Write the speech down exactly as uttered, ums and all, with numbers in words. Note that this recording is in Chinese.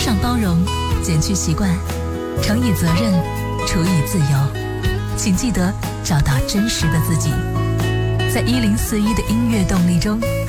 上包容，减去习惯，乘以责任，除以自由。请记得找到真实的自己，在一零四一的音乐动力中